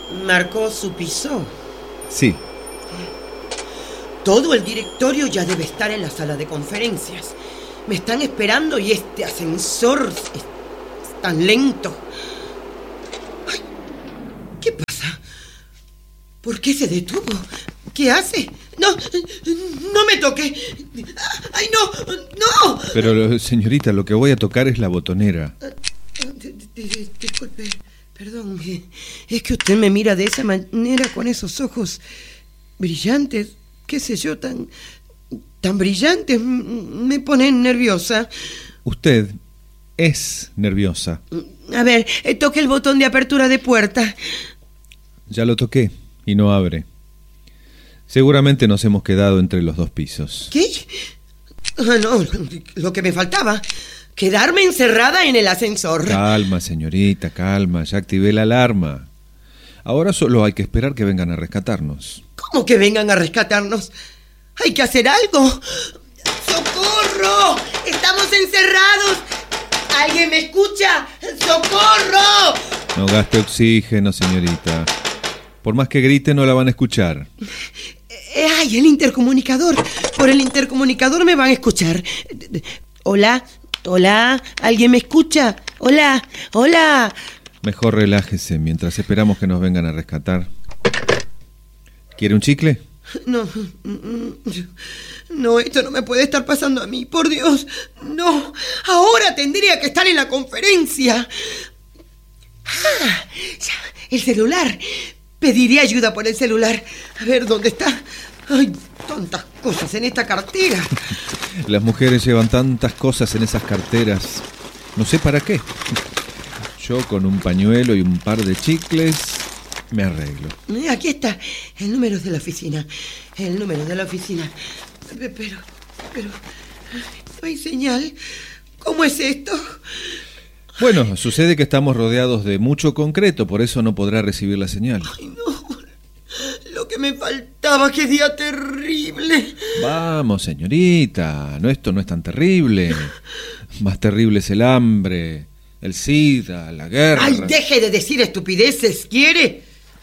¿Marcó su piso? Sí. Todo el directorio ya debe estar en la sala de conferencias. Me están esperando y este ascensor es tan lento. Ay, ¿qué pasa? ¿Por qué se detuvo? ¿Qué hace? No me toque. ¡Ay, no! Pero, señorita, lo que voy a tocar es la botonera. Disculpe, perdón. Es que usted me mira de esa manera, con esos ojos brillantes, qué sé yo, tan brillantes, me ponen nerviosa. Usted es nerviosa. A ver, toque el botón de apertura de puerta. Ya lo toqué y no abre. Seguramente nos hemos quedado entre los dos pisos. ¿Qué? No, lo que me faltaba. Quedarme encerrada en el ascensor. Calma, señorita, calma. Ya activé la alarma. Ahora solo hay que esperar que vengan a rescatarnos. ¿Cómo que vengan a rescatarnos? ¡Hay que hacer algo! ¡Socorro! ¡Estamos encerrados! ¿Alguien me escucha? ¡Socorro! No gaste oxígeno, señorita. Por más que grite, no la van a escuchar. ¡Ay, el intercomunicador! Por el intercomunicador me van a escuchar. Hola, ¿alguien me escucha? Hola. Mejor relájese mientras esperamos que nos vengan a rescatar. ¿Quiere un chicle? No, esto no me puede estar pasando a mí, por Dios. No, ahora tendría que estar en la conferencia. El celular. Pediré ayuda por el celular. A ver, ¿dónde está? Ay, tantas cosas en esta cartera. Las mujeres llevan tantas cosas en esas carteras. No sé para qué. Yo con un pañuelo y un par de chicles me arreglo. Aquí está el número de la oficina. Pero no hay señal. ¿Cómo es esto? Bueno, sucede que estamos rodeados de mucho concreto, por eso no podrá recibir la señal. Ay, no. Lo que me faltaba, qué día terrible. Vamos, señorita, esto no es tan terrible. Más terrible es el hambre, el SIDA, la guerra. ¡Ay, deje de decir estupideces, quiere!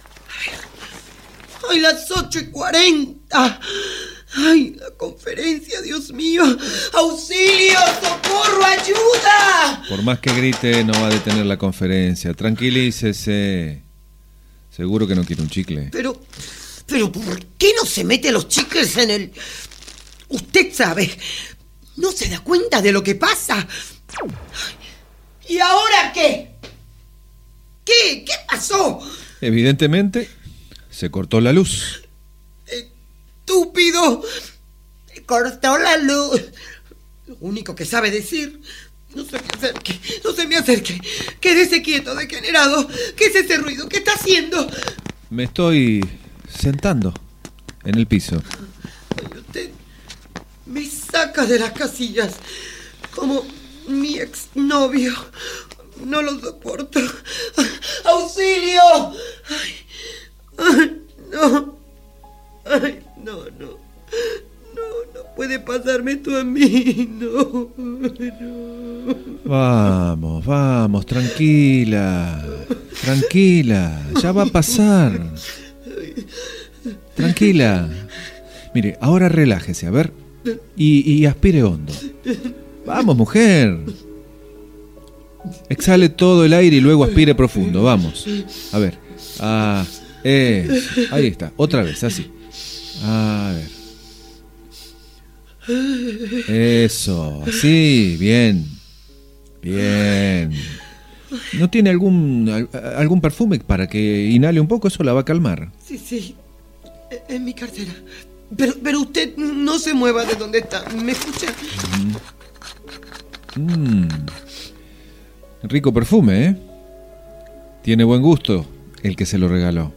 ¡Ay, las 8:40! ¡Ay, la conferencia, Dios mío! ¡Auxilio, socorro, ayuda! Por más que grite, no va a detener la conferencia. Tranquilícese. Seguro que no quiere un chicle. Pero, ¿por qué no se mete los chicles en el...? Usted sabe, no se da cuenta de lo que pasa. ¿Y ahora qué? ¿Qué pasó? Evidentemente, se cortó la luz. ¡Estúpido! Se cortó la luz. Lo único que sabe decir... No se me acerque. Quédese quieto, degenerado. ¿Qué es ese ruido? ¿Qué está haciendo? Me estoy sentando en el piso. Ay, usted me saca de las casillas. Como mi exnovio. No lo soporto. ¡Auxilio! No puede pasarme esto a mí. No. Vamos, tranquila, ya va a pasar. Tranquila. Mire, ahora relájese, a ver, y aspire hondo. Vamos, mujer. Exhale todo el aire y luego aspire profundo, vamos. A ver, ahí está, otra vez, así. A ver. Eso, así, bien. ¿No tiene algún perfume para que inhale un poco? Eso la va a calmar. Sí, en mi cartera. Pero usted no se mueva de donde está, ¿me escucha? Rico perfume, ¿eh? Tiene buen gusto el que se lo regaló.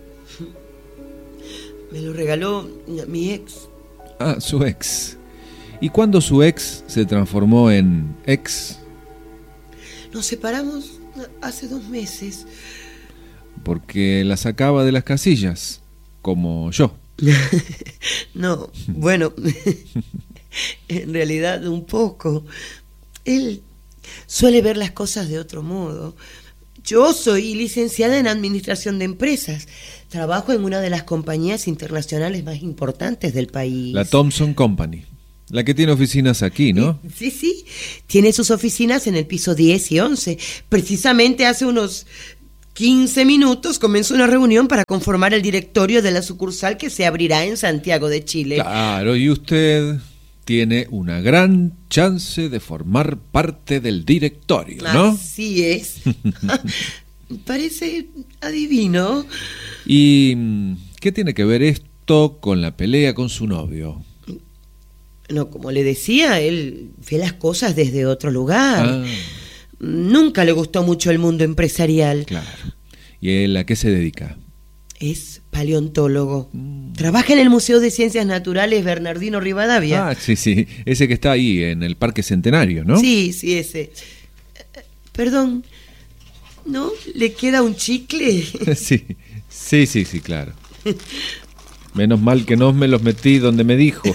Me lo regaló mi ex. Ah, su ex. ¿Y cuándo su ex se transformó en ex? Nos separamos hace 2 meses. Porque la sacaba de las casillas, como yo. No, bueno, en realidad un poco. Él suele ver las cosas de otro modo. Yo soy licenciada en Administración de Empresas. Trabajo en una de las compañías internacionales más importantes del país. La Thomson Company. La que tiene oficinas aquí, ¿no? Sí. Tiene sus oficinas en el piso 10 y 11. Precisamente hace unos 15 minutos comenzó una reunión para conformar el directorio de la sucursal que se abrirá en Santiago de Chile. Claro, y usted tiene una gran chance de formar parte del directorio, ¿no? Así es. Parece adivino. ¿Y qué tiene que ver esto con la pelea con su novio? No, como le decía, él ve las cosas desde otro lugar. Nunca le gustó mucho el mundo empresarial. Claro. ¿Y él a qué se dedica? Es paleontólogo. Trabaja en el Museo de Ciencias Naturales Bernardino Rivadavia. Sí. Ese que está ahí en el Parque Centenario, ¿no? Sí, ese. Perdón, ¿no? ¿Le queda un chicle? Sí, claro. Menos mal que no me los metí donde me dijo.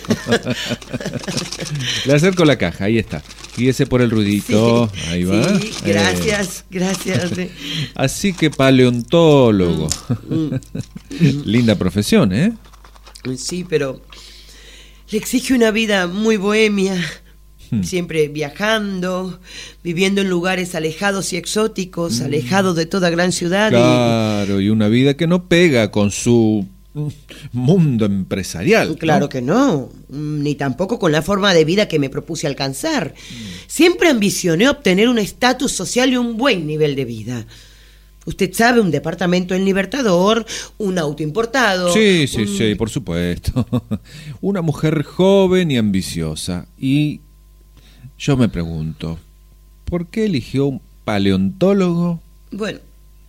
Le acerco la caja, ahí está. Guíese por el ruidito, ahí va. Sí, gracias. Así que paleontólogo. Linda profesión, ¿eh? Sí, pero le exige una vida muy bohemia. Siempre viajando, viviendo en lugares alejados y exóticos, alejados de toda gran ciudad. Claro, y una vida que no pega con su mundo empresarial. Claro, ¿no? Que no, ni tampoco con la forma de vida que me propuse alcanzar. Siempre ambicioné obtener un estatus social y un buen nivel de vida. Usted sabe, un departamento en Libertador, un auto importado. Sí, por supuesto. Una mujer joven y ambiciosa. Y yo me pregunto, ¿por qué eligió un paleontólogo? Bueno,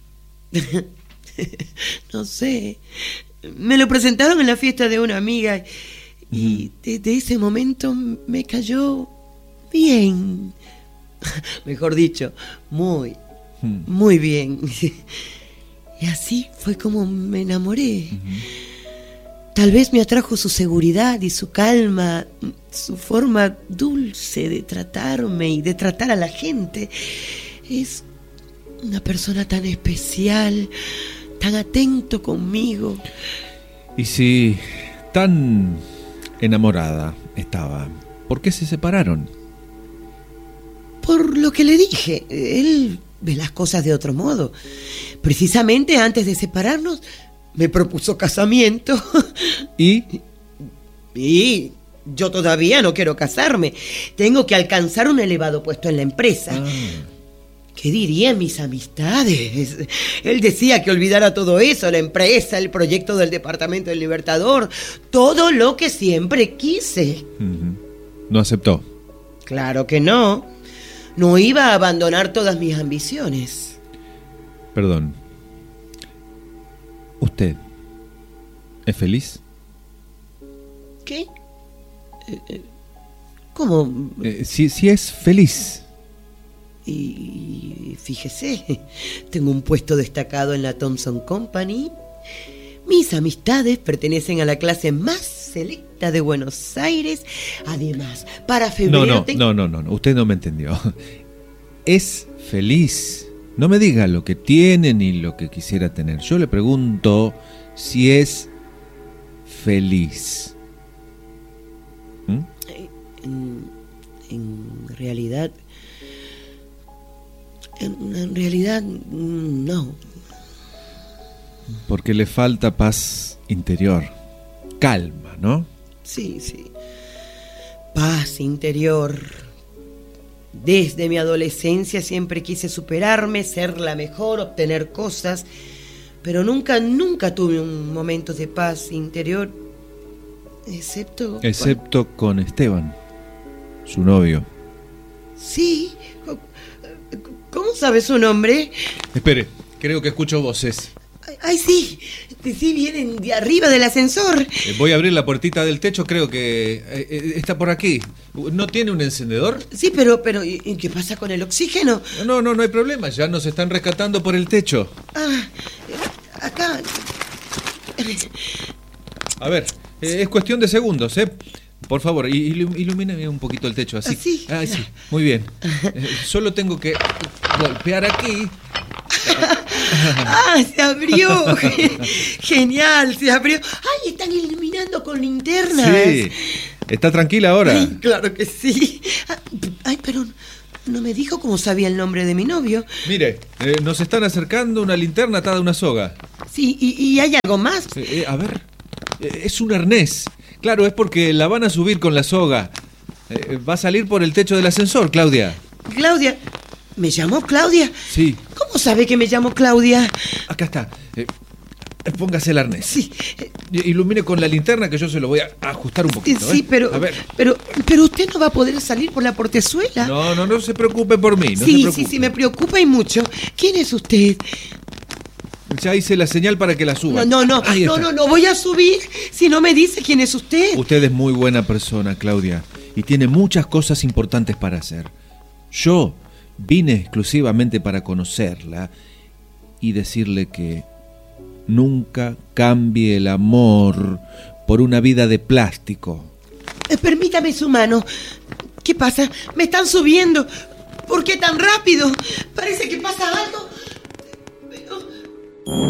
no sé. Me lo presentaron en la fiesta de una amiga y desde ese momento me cayó bien. Mejor dicho, muy bien. Y así fue como me enamoré. Tal vez me atrajo su seguridad y su calma, su forma dulce de tratarme y de tratar a la gente. Es una persona tan especial, tan atento conmigo. Y si tan enamorada estaba, ¿por qué se separaron? Por lo que le dije, él ve las cosas de otro modo. Precisamente antes de separarnos, me propuso casamiento. ¿Y yo todavía no quiero casarme. Tengo que alcanzar un elevado puesto en la empresa. ¿Qué dirían mis amistades? Él decía que olvidara todo eso, la empresa, el proyecto del departamento del Libertador, todo lo que siempre quise. ¿No aceptó? Claro que no. No iba a abandonar todas mis ambiciones. Perdón. ¿Usted es feliz? ¿Qué? ¿Cómo? Si es feliz. Y fíjese, tengo un puesto destacado en la Thomson Company. Mis amistades pertenecen a la clase más selecta de Buenos Aires. Además, para febrero... No, usted no me entendió. Es feliz. No me diga lo que tiene ni lo que quisiera tener. Yo le pregunto si es feliz. En realidad... En realidad, no. Porque le falta paz interior, calma, ¿no? Sí. Paz interior. Desde mi adolescencia siempre quise superarme, ser la mejor, obtener cosas, pero nunca tuve un momento de paz interior, excepto con Esteban, su novio. Sí. ¿Cómo sabe su nombre? Espere, creo que escucho voces. Ay, sí, vienen de arriba del ascensor. Voy a abrir la puertita del techo, creo que está por aquí. ¿No tiene un encendedor? Sí, pero ¿y qué pasa con el oxígeno? No hay problema, ya nos están rescatando por el techo. Acá. A ver, es cuestión de segundos, ¿eh? Por favor, ilumíname un poquito el techo, así. ¿Sí? Sí, muy bien. Solo tengo que golpear aquí. ¡Ah, se abrió! Genial, se abrió. ¡Ay, están iluminando con linternas! Sí. ¿Está tranquila ahora? Ay, claro que sí. Ay, pero no me dijo cómo sabía el nombre de mi novio. Mire, nos están acercando una linterna atada a una soga. Sí, ¿y hay algo más? A ver, es un arnés. Claro, es porque la van a subir con la soga. Va a salir por el techo del ascensor, Claudia. Claudia. ¿Me llamó Claudia? Sí. ¿Cómo sabe que me llamo Claudia? Acá está. Póngase el arnés. Sí. Ilumine con la linterna que yo se lo voy a ajustar un poquito. Sí, pero, a ver. pero usted no va a poder salir por la portezuela. No se preocupe por mí. Sí, me preocupa y mucho. ¿Quién es usted? Ya hice la señal para que la suba. No voy a subir si no me dice quién es usted. Usted es muy buena persona, Claudia, y tiene muchas cosas importantes para hacer. Yo vine exclusivamente para conocerla y decirle que nunca cambie el amor por una vida de plástico. Permítame su mano. ¿Qué pasa? Me están subiendo. ¿Por qué tan rápido? Parece que pasa algo.